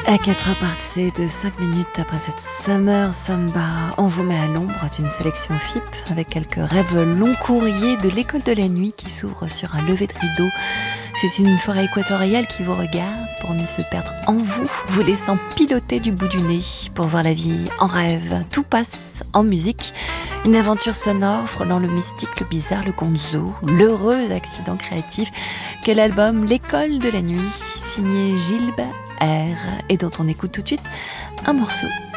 À 4 parties de 5 minutes après cette Summer Samba, on vous met à l'ombre d'une sélection FIP avec quelques rêves long courriers de l'école de la nuit qui s'ouvre sur un lever de rideau. C'est une forêt équatoriale qui vous regarde pour mieux se perdre en vous, vous laissant piloter du bout du nez pour voir la vie en rêve. Tout passe en musique, une aventure sonore frôlant le mystique, le bizarre, le gonzo, l'heureux accident créatif que l'album L'école de la nuit, signé Gilles R, et dont on écoute tout de suite un morceau.